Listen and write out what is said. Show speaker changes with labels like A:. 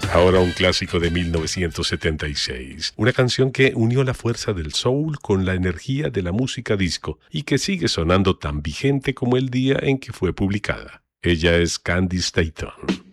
A: Ahora un clásico de 1976, una canción que unió la fuerza del soul con la energía de la música disco y que sigue sonando tan vigente como el día en que fue publicada. Ella es Candy Staton.